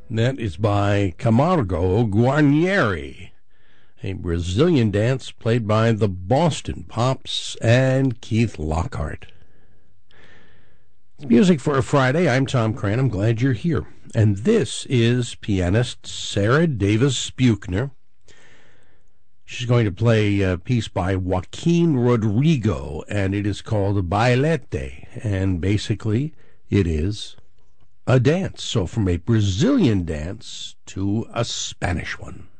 That is by Camargo Guarnieri, a Brazilian dance played by the Boston Pops and Keith Lockhart. It's music for a Friday. I'm Tom Cran. I'm glad you're here. And this is pianist Sarah Davis Buchner. She's going to play a piece by Joaquin Rodrigo, and it is called Bailete, and basically it is a dance. So from a Brazilian dance to a Spanish one.